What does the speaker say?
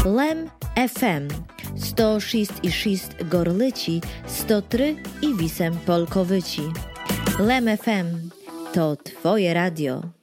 Lem FM 106,6 Gorlici, 103,8 Polkowici. Lem FM to Twoje radio.